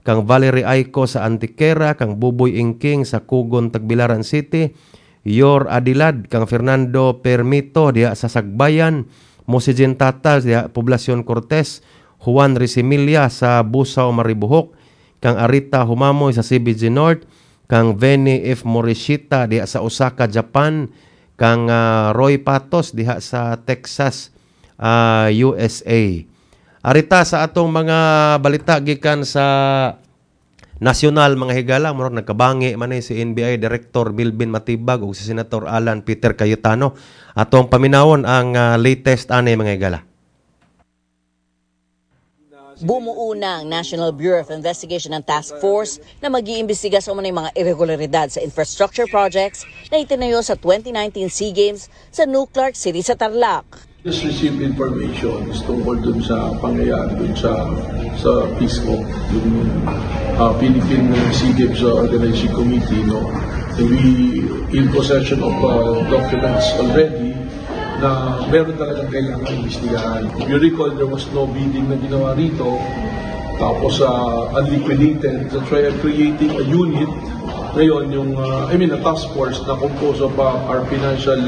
kang Valerie Aiko sa Antiquera, kang Buboy Ingking sa Kugon, Tagbilaran City, Yor Adilad, kang Fernando Permito diha sa Sagbayan, Mosijen Tata diha Poblacion Cortes, Juan Rizimilla sa Busaw, Maribohok, kang Arita Humamoy sa CBG North, kang Veni F. Morishita diha sa Osaka, Japan, kang Roy Patos diha sa Texas, USA. Arita sa atong mga balita gikan sa nasyonal mga higala, murag nagkabangi man si NBI Director Bilbin Matibag ug si Senator Alan Peter Cayetano. Atong paminawon ang latest ani mga higala. Bumuo na ang National Bureau of Investigation and Task Force na mag-iimbestiga sa umunay mga irregularidad sa infrastructure projects na itinayo sa 2019 SEA Games sa New Clark City sa Tarlac. Just received information tungkol dun sa pangyayari dun sa PISCO, yung Philippine SEA Games Organizing Committee, no? And we in possession of documents already na meron talagang kailangan imbestigahan. If you recall, there was no bidding na ginawa rito, tapos unliquidated, that's why creating a unit. Ngayon, yung, a task force na composed of our financial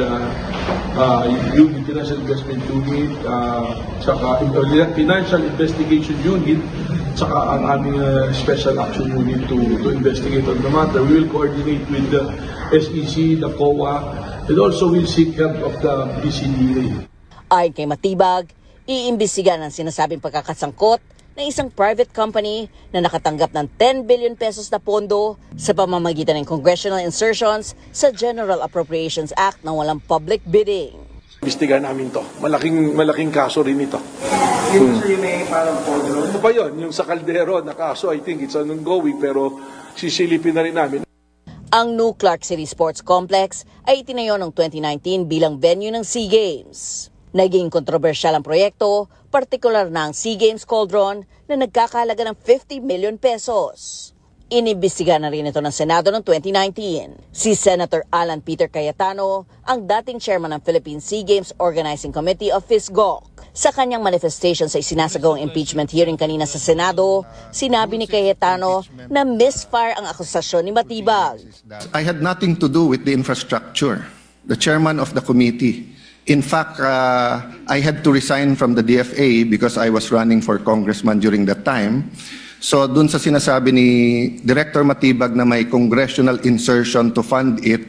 unit, financial investment unit, saka financial investigation unit, saka ang aming special action unit to investigate on the matter. We will coordinate with the SEC, the COA, and also will seek help of the BCDA. Ayon kay Matibag, iimbestiga ng sinasabing pagkakasangkot ng isang private company na nakatanggap ng 10 billion pesos na pondo sa pamamagitan ng congressional insertions sa General Appropriations Act na walang public bidding. Imbestigahan namin to. Malaking kaso rin ito. Yung may parang pondo? Ano pa yun? Yung sa Caldero na kaso, I think it's ongoing, pero sisilipin na rin namin. Ang New Clark City Sports Complex ay itinayo noong 2019 bilang venue ng SEA Games. Naging kontrobersyal ang proyekto, partikular na ang SEA Games Cauldron na nagkakahalaga ng 50 million pesos. Inimbestiga na rin ito ng Senado noong 2019. Si Senator Alan Peter Cayetano, ang dating chairman ng Philippine SEA Games Organizing Committee of FISGOC. Sa kanyang manifestation sa isinasagawang impeachment hearing kanina sa Senado, sinabi ni Cayetano na misfire ang akusasyon ni Matibag. I had nothing to do with the infrastructure. The chairman of the committee. In fact, I had to resign from the DFA because I was running for congressman during that time. So dun sa sinasabi ni Director Matibag na may congressional insertion to fund it,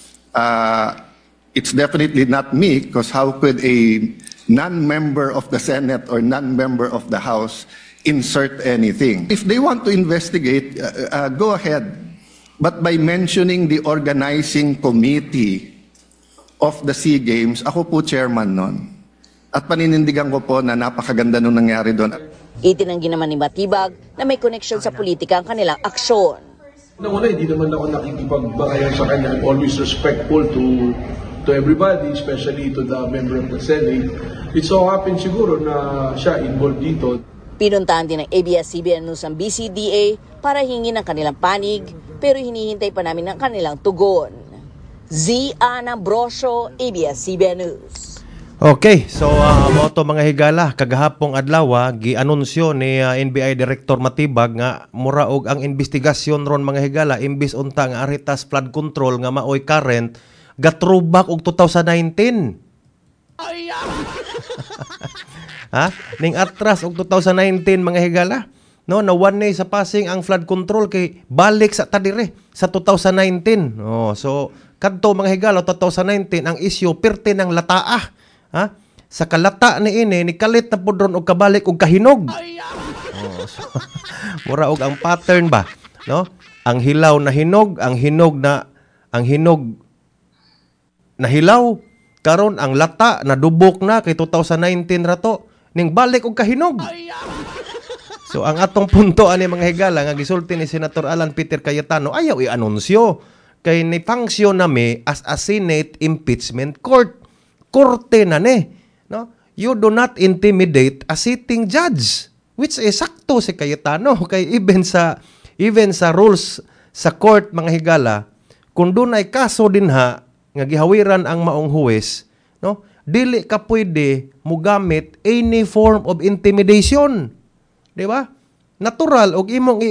it's definitely not me, because how could a non-member of the Senate or non-member of the House insert anything? If they want to investigate, go ahead. But by mentioning the organizing committee of the SEA Games, ako po chairman nun. At paninindigan ko po na napakaganda nung nangyari doon. Itinanggi naman ni Matibag na may koneksyon sa politika ang kanilang aksyon. Una, hindi naman ako nakikipagbakayan sa kanya. I'm always respectful to everybody, especially to the member of the Senate. It so happens siguro na siya involved dito. Pinuntahan din ng ABS-CBN News ang BCDA para hingin ang kanilang panig, pero hinihintay pa namin ang kanilang tugon. Z. Ana Brosio, ABS-CBN News. Okay, so moto mga higala, kagahapong adlaw gi-anunsyo ni NBI Director Matibag nga muraog ang investigasyon ron mga higala imbis unta nga aritas flood control nga maoy current gatrubak og 2019. Ha? Ning atras og 2019 mga higala. No, na one day sa passing ang flood control kay balik sa tadire sa 2019. Oh, so kadto mga higala 2019 ang issue pirte ng lataa. Ha? Sa kalata ni ini ni kalit na pud ron og kabalik og kahinog. Oh, so, mura og ang pattern ba, no? Ang hilaw na hinog, ang hinog na hilaw karon ang lata na dubok na kay 2019 rato ning balik og kahinog. So ang atong punto ani mga higala nga gisulti ni Senator Alan Peter Cayetano ayaw i-anunsyo kay ni function nami as a Senate impeachment court. Korte na ni, no? You do not intimidate a sitting judge, which is sakto si Cayetano kay even sa rules sa court mga higala kung dunay kaso dinha nga gihawiran ang maong huwes, no? Dili ka pwede mugamit any form of intimidation. Di ba? Natural og imong